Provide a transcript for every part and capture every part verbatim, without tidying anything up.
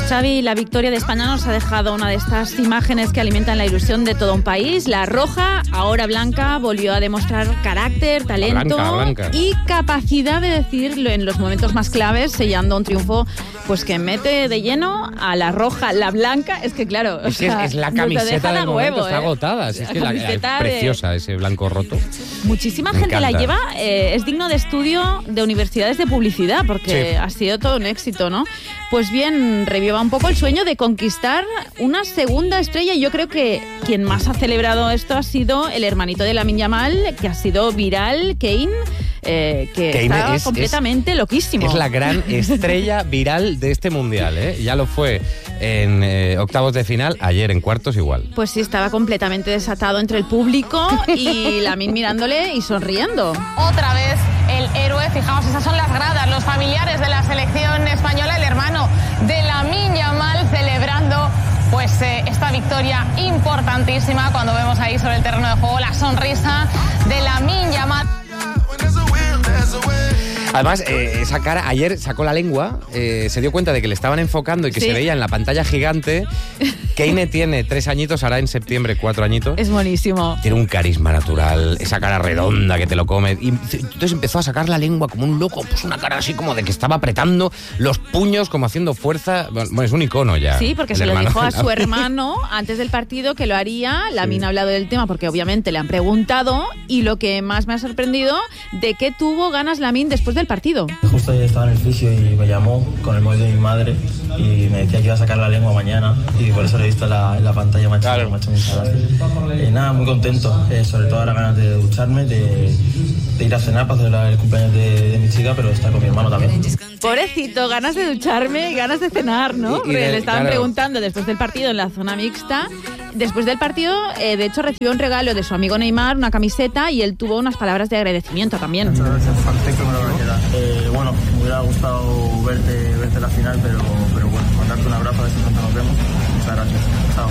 Xavi, la victoria de España nos ha dejado una de estas imágenes que alimentan la ilusión de todo un país. La roja, ahora blanca, volvió a demostrar carácter, talento blanca, blanca. y capacidad de decidirlo en los momentos más claves, sellando un triunfo pues que mete de lleno a la roja, la blanca. Es que claro, es, o sea, es, es la camiseta del momento, huevo, está ¿eh? agotada. Si es que la, es preciosa, ese blanco roto. Muchísima Me gente encanta. la lleva, eh, es digno de estudio de universidades de publicidad, porque Sí. ha sido todo un éxito, ¿no? Pues bien, reviva un poco el sueño de conquistar una segunda estrella, y yo creo que quien más ha celebrado esto ha sido el hermanito de Lamine Yamal, que ha sido viral, Kane, eh, que Kane está es- completamente es- loquísimo. Es la gran estrella viral de este mundial, ¿eh? Ya lo fue en eh, octavos de final, ayer en cuartos igual. Pues sí, estaba completamente desatado entre el público y Lamine mirándole y sonriendo. Otra vez el héroe, fijaos, esas son las gradas, los familiares de la selección española, el hermano de Lamine Yamal celebrando pues eh, esta victoria importantísima. Cuando vemos ahí sobre el terreno de juego la sonrisa de Lamine Yamal. Además, eh, esa cara, ayer sacó la lengua, eh, se dio cuenta de que le estaban enfocando y que Sí. se veía en la pantalla gigante. Keine tiene tres añitos, hará en septiembre cuatro añitos. Es buenísimo. Tiene un carisma natural, esa cara redonda que te lo come. Y entonces empezó a sacar la lengua como un loco, pues una cara así como de que estaba apretando los puños, como haciendo fuerza. Bueno, es un icono ya. Sí, porque el se lo hermano dijo de a su Lamine. hermano antes del partido que lo haría. Lamine ha hablado del tema porque obviamente le han preguntado, y lo que más me ha sorprendido, de qué tuvo ganas Lamine después del partido. Justo ayer estaba en el fisio y me llamó con el móvil de mi madre y me decía que iba a sacar la lengua mañana, y por eso lo he visto en la, en la pantalla, me ha hecho, Claro. me ha hecho mucha gracia. Y nada, muy contento, eh, sobre todo ahora ganas de ducharme, de, de ir a cenar para celebrar el cumpleaños de, de mi chica, pero está con mi hermano también. Pobrecito, ganas de ducharme y ganas de cenar, ¿no? Y- y Porque de- le estaban claro. preguntando después del partido en la zona mixta. Después del partido, eh, de hecho, recibió un regalo de su amigo Neymar, una camiseta, y él tuvo unas palabras de agradecimiento también. Muchas gracias, perfecto, me lo voy a quedar. Eh, bueno, me hubiera gustado verte, verte en la final, pero, pero bueno, mandarte un abrazo, a ver si pronto nos vemos. Muchas gracias.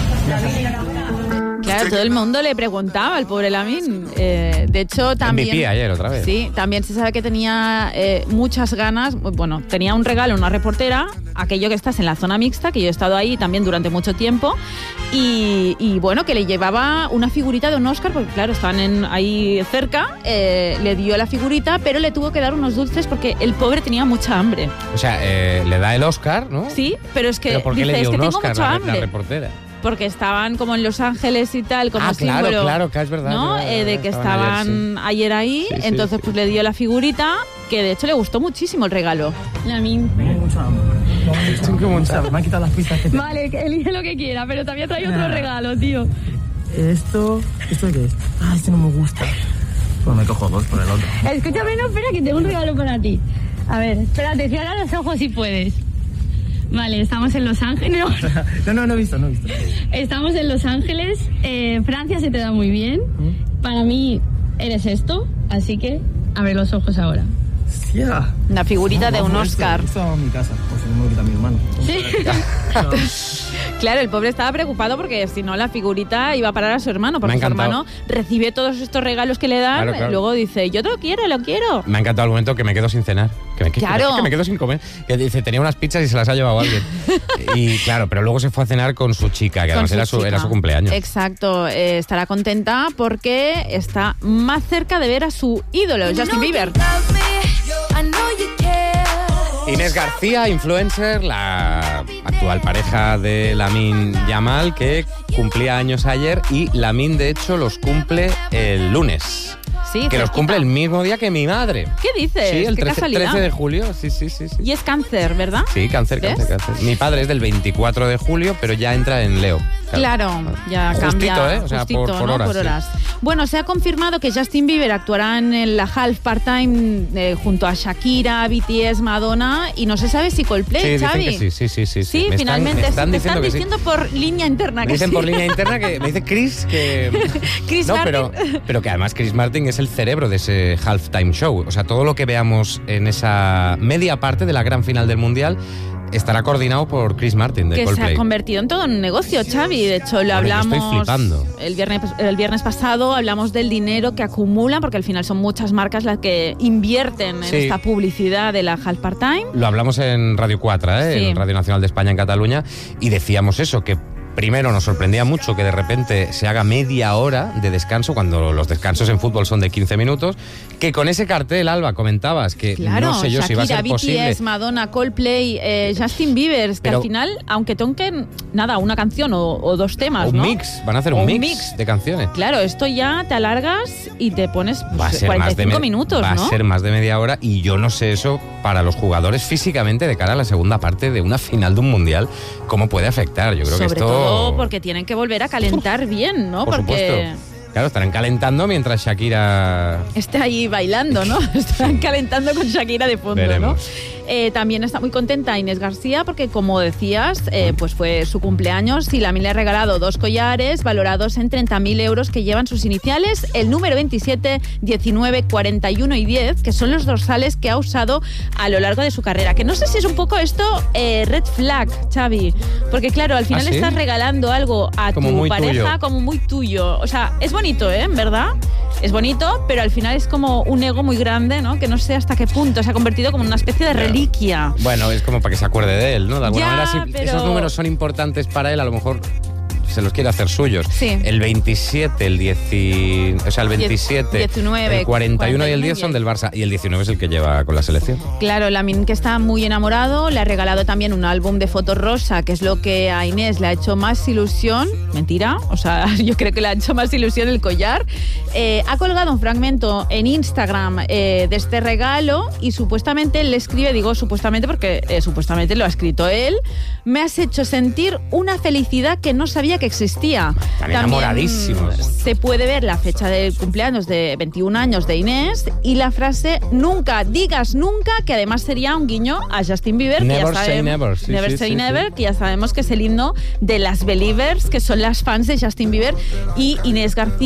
Chao. Claro, todo el mundo le preguntaba al pobre Lamine. Eh, de hecho, también... M V P ayer otra vez. Sí, también se sabe que tenía eh, muchas ganas. Bueno, tenía un regalo, una reportera, aquello que estás en la zona mixta, que yo he estado ahí también durante mucho tiempo, y, y bueno, que le llevaba una figurita de un Oscar, porque claro, estaban en, ahí cerca, eh, le dio la figurita, pero le tuvo que dar unos dulces porque el pobre tenía mucha hambre. O sea, eh, le da el Oscar, ¿no? Sí, pero es que ¿Pero por qué dice, le dio es que un tengo Oscar mucha la, la hambre. reportera? Porque estaban como en Los Ángeles y tal, como Ah, claro, símbolo, claro, que es verdad, ¿no? es verdad, Eh, de que estaban estaban ayer, ahí, Sí, sí, entonces sí. pues le dio la figurita, que de hecho le gustó muchísimo el regalo. Lamine. Tengo mucha hambre. Tengo mucha hambre. Me han quitado las pistas que te... Vale, elige lo que quiera, pero te había traído otro Nah. regalo, tío. Esto... ¿Esto qué es? Ah, este no me gusta. Pues me cojo dos por el otro. Escúchame, no, espera, que tengo un regalo para ti. A ver, espérate, cierra los ojos si puedes. Vale, estamos en Los Ángeles. No, no, no he visto, no he visto. Estamos en Los Ángeles. Eh, Francia se te da muy bien. Para mí eres esto, así que abre los ojos ahora. Hostia. Una figurita de un Oscar. Esto a mi casa, pues si no me lo quita mi hermano. Sí. Claro, el pobre estaba preocupado porque si no la figurita iba a parar a su hermano, porque Me ha su encantado. hermano recibe todos estos regalos que le dan, Claro, claro. y luego dice, yo te lo quiero, lo quiero. Me ha encantado el momento que me quedo sin cenar. Que me, que- Claro. que me quedo sin comer. Que dice, tenía unas pizzas y se las ha llevado alguien. Y claro, pero luego se fue a cenar con su chica, que Con además era su, chica. era su cumpleaños. Exacto, eh, estará contenta porque está más cerca de ver a su ídolo, Justin Bieber. Inés García, influencer, la actual pareja de Lamine Yamal, que cumplía años ayer, y Lamine, de hecho, los cumple el lunes. Sí, Que los cerquita. cumple el mismo día que mi madre. ¿Qué dices? Sí, el Qué trece, casualidad. trece de julio. Sí, sí, sí, sí. Y es cáncer, ¿verdad? Sí, cáncer, ¿Ves? cáncer, cáncer. Mi padre es del veinticuatro de julio, pero ya entra en Leo. Claro, ya Justito, cambia. ¿eh? O sea, justito, por- por ¿no? horas, Por sí. horas. Bueno, se ha confirmado que Justin Bieber actuará en la Half Part-Time eh, junto a Shakira, B T S, Madonna, y no se sabe si Coldplay, Sí, dicen Xavi. que sí, sí, sí, sí. Sí, Me están- finalmente. me están te diciendo están que sí. diciendo por línea interna Me que dicen sí. por línea interna que me dice Chris que Chris no, Martin. pero pero que además Chris Martin es el cerebro de ese halftime show. O sea, todo lo que veamos en esa media parte de la gran final del mundial estará coordinado por Chris Martin de que Coldplay. se ha convertido en todo un negocio, Xavi. De hecho, lo Bueno, yo hablamos estoy flipando. el viernes, el viernes pasado, hablamos del dinero que acumulan, porque al final son muchas marcas las que invierten en Sí. esta publicidad de la Half Part-Time. Lo hablamos en Radio cuatro, ¿eh? Sí. En Radio Nacional de España en Cataluña, y decíamos eso, que primero nos sorprendía mucho que de repente se haga media hora de descanso, cuando los descansos en fútbol son de quince minutos, que con ese cartel, Alba, comentabas que Claro, no sé yo Shakira, si va a ser B T S, posible. Madonna, Coldplay, eh, Justin Bieber, que Pero- al final, aunque toquen, nada, una canción o, o dos temas, Un ¿no? mix, van a hacer O un un mix, mix. de canciones. Claro, esto ya te alargas y te pones pues, Va a ser cuarenta y más de cinco me- minutos, va ¿no? a ser más de media hora, y yo no sé eso para los jugadores físicamente de cara a la segunda parte de una final de un mundial, cómo puede afectar. Yo creo Sobre que esto todo porque tienen que volver a calentar bien, ¿no? por porque supuesto. Claro, estarán calentando mientras Shakira. está ahí bailando, ¿no? Estarán calentando con Shakira de fondo, Veremos. ¿no? Eh, también está muy contenta Inés García porque, como decías, eh, pues fue su cumpleaños y la Lamin le ha regalado dos collares valorados en treinta mil euros que llevan sus iniciales, el número veintisiete, diecinueve, cuarenta y uno y diez, que son los dorsales que ha usado a lo largo de su carrera. Que no sé si es un poco esto eh, red flag, Xavi, porque claro, al final ¿Ah, sí? estás regalando algo a Como tu muy pareja tuyo. como muy tuyo. O sea, es bonito, ¿eh? En verdad. Es bonito, pero al final es como un ego muy grande, ¿no? Que no sé hasta qué punto se ha convertido como en una especie de Claro. reliquia. Bueno, es como para que se acuerde de él, ¿no? De alguna Ya, manera, si pero- esos números son importantes para él, a lo mejor se los quiere hacer suyos. Sí. El veintisiete, el diez, o sea, el veintisiete, diecinueve, el cuarenta y uno y el cuarenta y uno diez son del Barça, y el diecinueve es el que lleva con la selección. Claro, Lamin, que está muy enamorado, le ha regalado también un álbum de fotos rosa, que es lo que a Inés le ha hecho más ilusión. Mentira, o sea, yo creo que le ha hecho más ilusión el collar. Eh, ha colgado un fragmento en Instagram eh, de este regalo y supuestamente le escribe, digo supuestamente porque eh, supuestamente lo ha escrito él, me has hecho sentir una felicidad que no sabía que existía. Están enamoradísimos. Se puede ver la fecha del cumpleaños de veintiún años de Inés y la frase nunca digas nunca, que además sería un guiño a Justin Bieber. Never que ya say sabemos- never, sí, Never sí, say sí, never, sí. que ya sabemos que es el himno de las Believers, que son las fans de Justin Bieber, y Inés García.